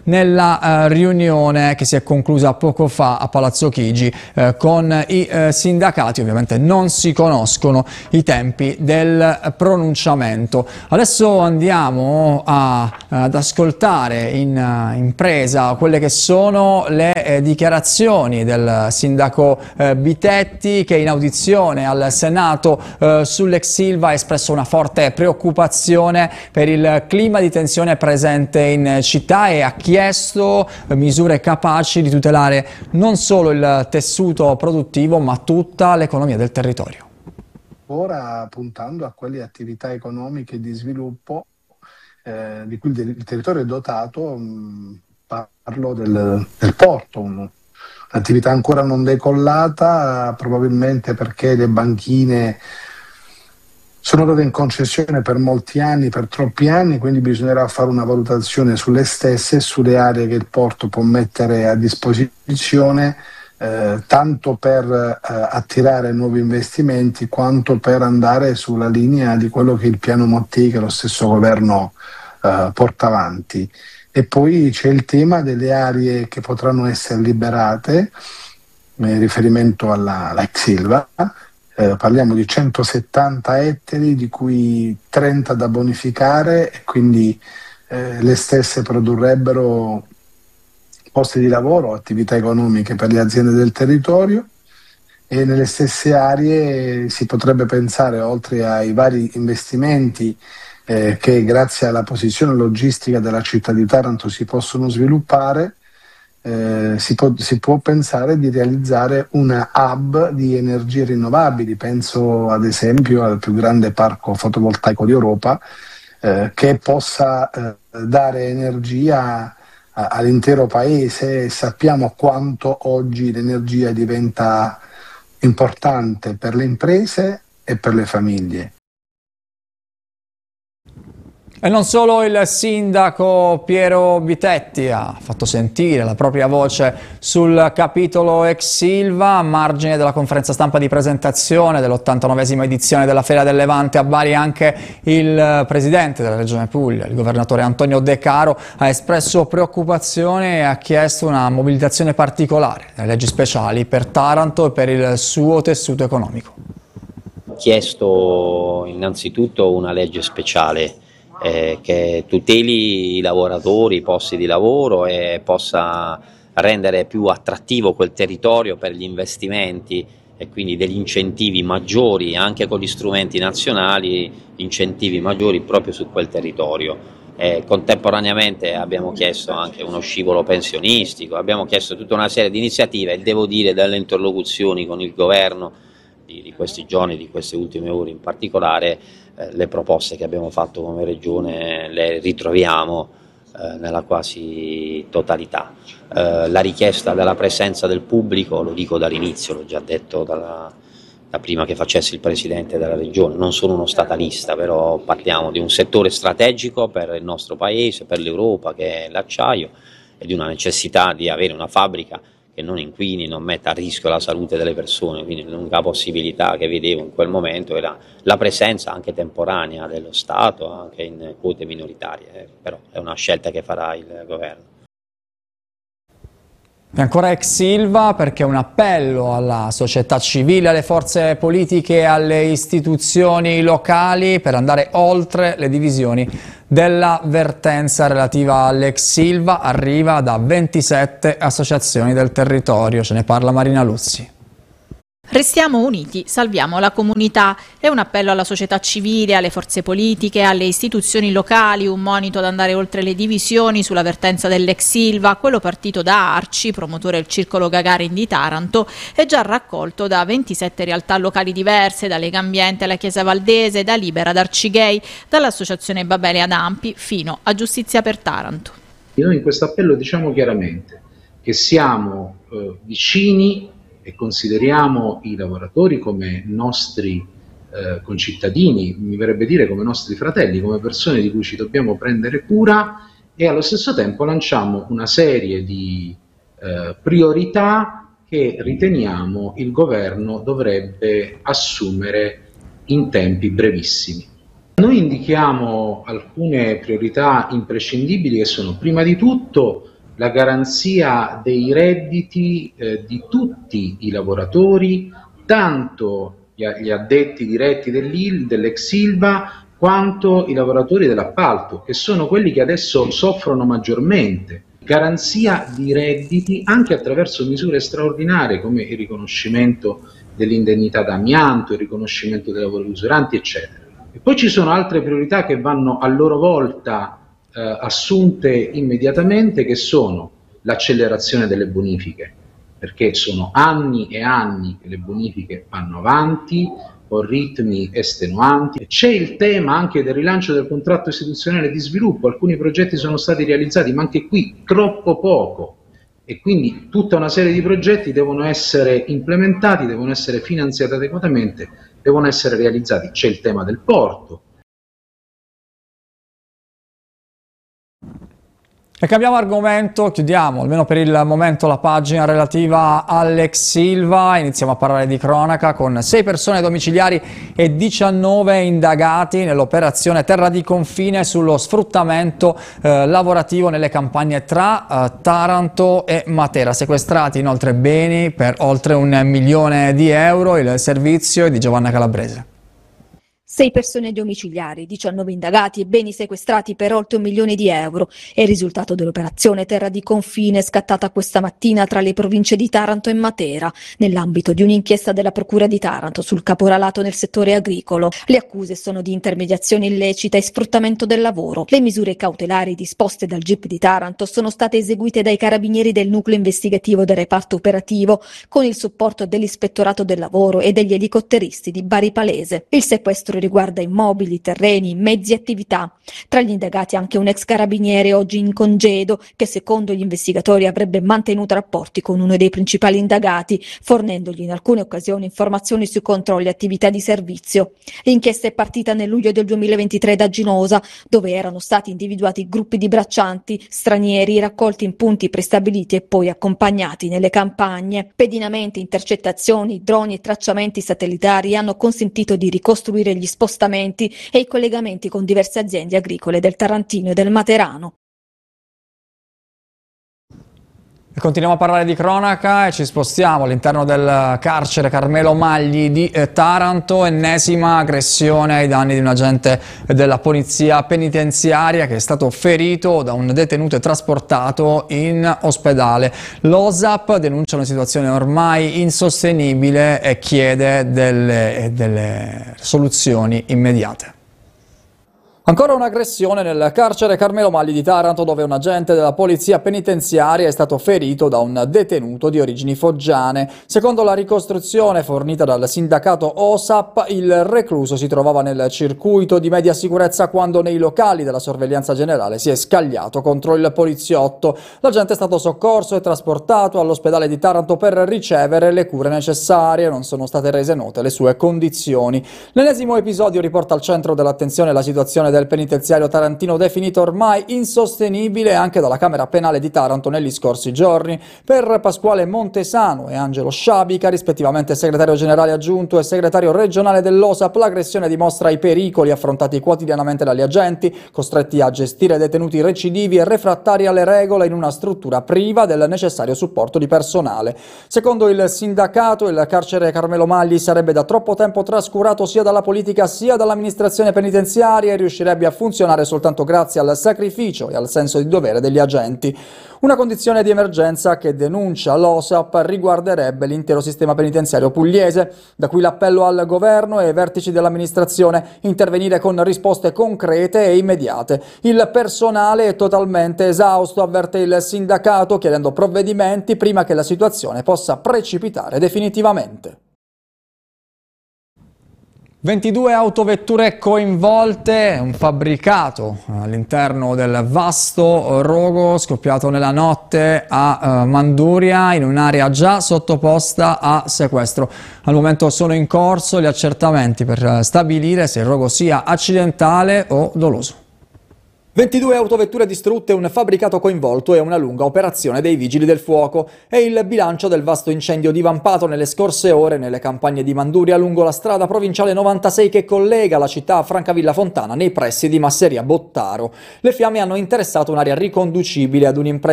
nella riunione che si è conclusa poco fa a Palazzo Chigi con i sindacati. Ovviamente non si conoscono i tempi del pronunciamento. Adesso andiamo ad ascoltare in presa quelle che sono le dichiarazioni del sindaco Bitetti, che in audizione al Senato sull'ex Ilva ha espresso una forte preoccupazione per il clima di tensione presente in città e ha chiesto misure capaci di tutelare non solo il tessuto produttivo ma tutta l'economia del territorio. Ora puntando a quelle attività economiche di sviluppo di cui il territorio è dotato, parlo del porto, un'attività ancora non decollata, probabilmente perché le banchine sono date in concessione per molti anni, per troppi anni, quindi bisognerà fare una valutazione sulle stesse e sulle aree che il porto può mettere a disposizione, tanto per attirare nuovi investimenti quanto per andare sulla linea di quello che il piano Mattei, che lo stesso governo porta avanti. E poi c'è il tema delle aree che potranno essere liberate, in riferimento alla ex Ilva. Parliamo di 170 ettari, di cui 30 da bonificare, e quindi le stesse produrrebbero posti di lavoro, attività economiche per le aziende del territorio, e nelle stesse aree si potrebbe pensare, oltre ai vari investimenti che grazie alla posizione logistica della città di Taranto si possono sviluppare, si può pensare di realizzare una hub di energie rinnovabili. Penso ad esempio al più grande parco fotovoltaico d'Europa, che possa dare energia all'intero paese. Sappiamo quanto oggi l'energia diventa importante per le imprese e per le famiglie. E non solo il sindaco Piero Bitetti ha fatto sentire la propria voce sul capitolo ex Ilva. A margine della conferenza stampa di presentazione dell'89esima edizione della Fiera del Levante a Bari, anche il presidente della Regione Puglia, il governatore Antonio De Caro, ha espresso preoccupazione e ha chiesto una mobilitazione particolare delle leggi speciali per Taranto e per il suo tessuto economico. Ho chiesto innanzitutto una legge speciale che tuteli i lavoratori, i posti di lavoro e possa rendere più attrattivo quel territorio per gli investimenti, e quindi degli incentivi maggiori anche con gli strumenti nazionali, incentivi maggiori proprio su quel territorio. Contemporaneamente abbiamo chiesto anche uno scivolo pensionistico, abbiamo chiesto tutta una serie di iniziative, e devo dire dalle interlocuzioni con il governo di questi giorni, di queste ultime ore in particolare, le proposte che abbiamo fatto come Regione le ritroviamo nella quasi totalità. La richiesta della presenza del pubblico, lo dico dall'inizio, l'ho già detto da prima che facessi il Presidente della Regione, non sono uno statalista, però parliamo di un settore strategico per il nostro Paese, per l'Europa, che è l'acciaio, e di una necessità di avere una fabbrica che non inquini, non metta a rischio la salute delle persone. Quindi l'unica possibilità che vedevo in quel momento era la presenza anche temporanea dello Stato, anche in quote minoritarie, però è una scelta che farà il governo. E ancora ex Ilva, perché un appello alla società civile, alle forze politiche e alle istituzioni locali per andare oltre le divisioni della vertenza relativa all'ex Ilva arriva da 27 associazioni del territorio. Ce ne parla Marina Luzzi. Restiamo uniti, salviamo la comunità. È un appello alla società civile, alle forze politiche, alle istituzioni locali, un monito ad andare oltre le divisioni sulla vertenza dell'ex Ilva. Quello partito da Arci, promotore del Circolo Gagarin di Taranto, è già raccolto da 27 realtà locali diverse, da Lega Ambiente alla Chiesa Valdese, da Libera ad Arcigay, dall'associazione Babele ad Ampi, fino a Giustizia per Taranto. Noi in questo appello diciamo chiaramente che siamo vicini e consideriamo i lavoratori come nostri concittadini, mi verrebbe dire come nostri fratelli, come persone di cui ci dobbiamo prendere cura, e allo stesso tempo lanciamo una serie di priorità che riteniamo il governo dovrebbe assumere in tempi brevissimi. Noi indichiamo alcune priorità imprescindibili, che sono prima di tutto la garanzia dei redditi di tutti i lavoratori, tanto gli addetti diretti dell'ex Ilva quanto i lavoratori dell'appalto, che sono quelli che adesso soffrono maggiormente. Garanzia di redditi anche attraverso misure straordinarie come il riconoscimento dell'indennità d'amianto, il riconoscimento dei lavori usuranti, eccetera. E poi ci sono altre priorità che vanno a loro volta assunte immediatamente, che sono l'accelerazione delle bonifiche, perché sono anni e anni che le bonifiche vanno avanti con ritmi estenuanti. C'è il tema anche del rilancio del contratto istituzionale di sviluppo, alcuni progetti sono stati realizzati, ma anche qui troppo poco, e quindi tutta una serie di progetti devono essere implementati, devono essere finanziati adeguatamente, devono essere realizzati. C'è il tema del porto. E cambiamo argomento, chiudiamo almeno per il momento la pagina relativa all'ex Ilva, iniziamo a parlare di cronaca con 6 persone domiciliari e 19 indagati nell'operazione Terra di Confine sullo sfruttamento lavorativo nelle campagne tra Taranto e Matera. Sequestrati inoltre beni per oltre 1 milione di euro, il servizio è di Giovanna Calabrese. 6 persone domiciliari, 19 indagati e beni sequestrati per oltre 1 milione di euro. È il risultato dell'operazione Terra di Confine scattata questa mattina tra le province di Taranto e Matera, nell'ambito di un'inchiesta della Procura di Taranto sul caporalato nel settore agricolo. Le accuse sono di intermediazione illecita e sfruttamento del lavoro. Le misure cautelari disposte dal GIP di Taranto sono state eseguite dai carabinieri del nucleo investigativo del reparto operativo con il supporto dell'Ispettorato del Lavoro e degli elicotteristi di Bari Palese. Il sequestro riguarda immobili, terreni, mezzi e attività. Tra gli indagati anche un ex carabiniere oggi in congedo che secondo gli investigatori avrebbe mantenuto rapporti con uno dei principali indagati, fornendogli in alcune occasioni informazioni sui controlli e attività di servizio. L'inchiesta è partita nel luglio del 2023 da Ginosa, dove erano stati individuati gruppi di braccianti stranieri raccolti in punti prestabiliti e poi accompagnati nelle campagne. Pedinamenti, intercettazioni, droni e tracciamenti satellitari hanno consentito di ricostruire gli spostamenti e i collegamenti con diverse aziende agricole del Tarantino e del Materano. E continuiamo a parlare di cronaca e ci spostiamo all'interno del carcere Carmelo Magli di Taranto, ennesima aggressione ai danni di un agente della polizia penitenziaria che è stato ferito da un detenuto e trasportato in ospedale. L'OSAP denuncia una situazione ormai insostenibile e chiede delle soluzioni immediate. Ancora un'aggressione nel carcere Carmelo Magli di Taranto, dove un agente della polizia penitenziaria è stato ferito da un detenuto di origini foggiane. Secondo la ricostruzione fornita dal sindacato OSAP, il recluso si trovava nel circuito di media sicurezza quando nei locali della sorveglianza generale si è scagliato contro il poliziotto. L'agente è stato soccorso e trasportato all'ospedale di Taranto per ricevere le cure necessarie. Non sono state rese note le sue condizioni. L'ennesimo episodio riporta al centro dell'attenzione la situazione del penitenziario tarantino, definito ormai insostenibile anche dalla Camera Penale di Taranto negli scorsi giorni. Per Pasquale Montesano e Angelo Sciabica, rispettivamente segretario generale aggiunto e segretario regionale dell'OSAP, l'aggressione dimostra i pericoli affrontati quotidianamente dagli agenti, costretti a gestire detenuti recidivi e refrattari alle regole in una struttura priva del necessario supporto di personale. Secondo il sindacato, il carcere Carmelo Magli sarebbe da troppo tempo trascurato sia dalla politica sia dall'amministrazione penitenziaria e riuscirebbe a funzionare soltanto grazie al sacrificio e al senso di dovere degli agenti. Una condizione di emergenza che, denuncia l'OSAP, riguarderebbe l'intero sistema penitenziario pugliese, da cui l'appello al governo e ai vertici dell'amministrazione: intervenire con risposte concrete e immediate. Il personale è totalmente esausto, avverte il sindacato, chiedendo provvedimenti prima che la situazione possa precipitare definitivamente. 22 autovetture coinvolte, un fabbricato all'interno del vasto rogo scoppiato nella notte a Manduria, in un'area già sottoposta a sequestro. Al momento sono in corso gli accertamenti per stabilire se il rogo sia accidentale o doloso. 22 autovetture distrutte, un fabbricato coinvolto e una lunga operazione dei vigili del fuoco. È il bilancio del vasto incendio divampato nelle scorse ore nelle campagne di Manduria lungo la strada provinciale 96 che collega la città a Francavilla Fontana nei pressi di Masseria Bottaro. Le fiamme hanno interessato un'area riconducibile ad un imprenditore